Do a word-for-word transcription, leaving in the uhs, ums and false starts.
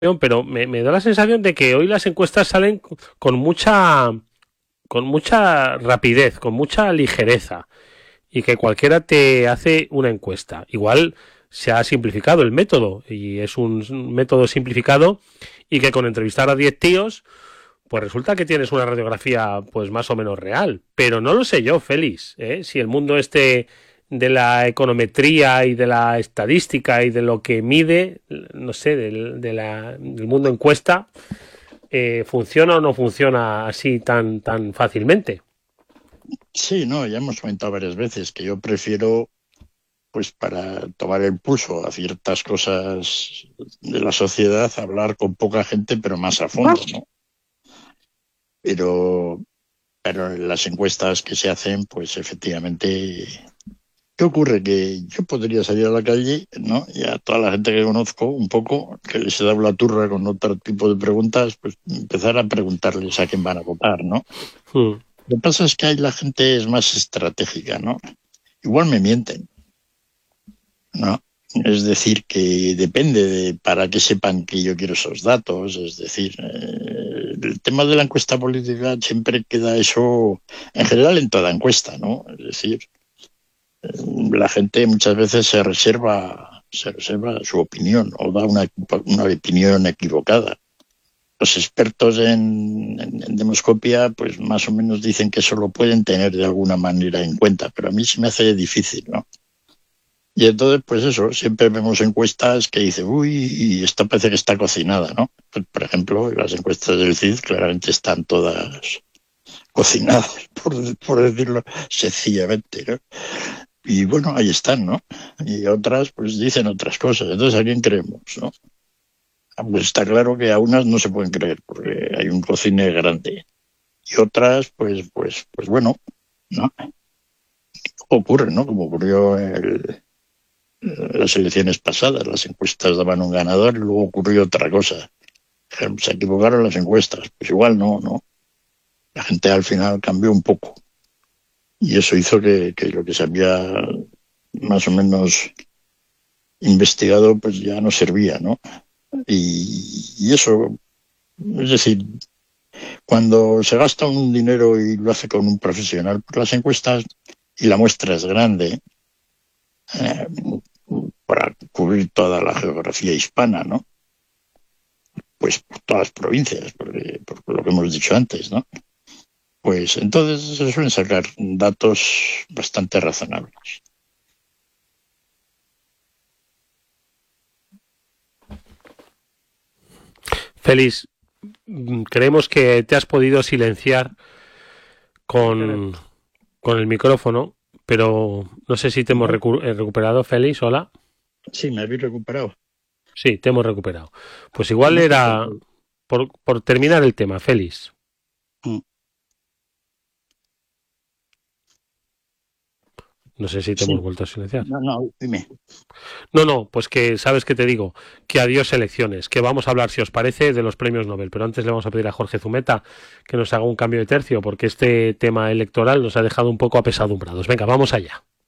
pero me, me da la sensación de que hoy las encuestas salen con mucha, con mucha rapidez, con mucha ligereza, y que cualquiera te hace una encuesta. Igual se ha simplificado el método y es un método simplificado y que con entrevistar a diez tíos pues resulta que tienes una radiografía pues más o menos real, pero no lo sé yo, Félix, ¿eh? Si el mundo este de la econometría y de la estadística y de lo que mide, no sé, del, de la, del mundo encuesta, eh, funciona o no funciona así tan, tan fácilmente. Sí, no, ya hemos comentado varias veces que yo prefiero, pues para tomar el pulso a ciertas cosas de la sociedad, hablar con poca gente, pero más a fondo, ¿no? Pero, pero en las encuestas que se hacen, pues efectivamente, ¿qué ocurre? Que yo podría salir a la calle, ¿no? Y a toda la gente que conozco, un poco, que les he dado la turra con otro tipo de preguntas, pues empezar a preguntarles a quién van a votar, ¿no? Hmm. Lo que pasa es que ahí la gente es más estratégica, ¿no? Igual me mienten, ¿no? Es decir, que depende de para que sepan que yo quiero esos datos. Es decir, eh, el tema de la encuesta política siempre queda eso, en general en toda encuesta, ¿no? Es decir, eh, la gente muchas veces se reserva, se reserva su opinión o da una, una opinión equivocada. Los expertos en, en, en demoscopia, pues más o menos dicen que eso lo pueden tener de alguna manera en cuenta, pero a mí se me hace difícil, ¿no? Y entonces, pues eso, siempre vemos encuestas que dicen, uy, y esta parece que está cocinada, ¿no? Pues, por ejemplo, las encuestas del C I D claramente están todas cocinadas, por, por decirlo sencillamente, ¿no? Y bueno, ahí están, ¿no? Y otras, pues dicen otras cosas. Entonces, ¿a quién creemos, no? Pues está claro que a unas no se pueden creer, porque hay un cocine grande. Y otras, pues, pues, pues bueno, ¿no? Ocurre, ¿no? Como ocurrió el, las elecciones pasadas, las encuestas daban un ganador y luego ocurrió otra cosa. Se equivocaron las encuestas, pues igual no, no. La gente al final cambió un poco y eso hizo que, que lo que se había más o menos investigado pues ya no servía, ¿no? Y, y eso, es decir, cuando se gasta un dinero y lo hace con un profesional, pues las encuestas y la muestra es grande, eh, para cubrir toda la geografía hispana, ¿no? Pues por todas las provincias, porque, por lo que hemos dicho antes, ¿no? Pues entonces se suelen sacar datos bastante razonables. Félix, creemos que te has podido silenciar Tener. con, con el micrófono, pero no sé si te hemos ¿No? recu recuperado, Félix, hola. Sí, me habéis recuperado. Sí, te hemos recuperado. Pues igual No sé por era qué. por, por terminar el tema, Félix. Mm. No sé si te hemos Sí, vuelto a silenciar. no, no, dime. No, no, pues que sabes que te digo, que adiós elecciones, que vamos a hablar, si os parece, de los premios Nobel, pero antes le vamos a pedir a Jorge Zumeta que nos haga un cambio de tercio, porque este tema electoral nos ha dejado un poco apesadumbrados. Venga, vamos allá.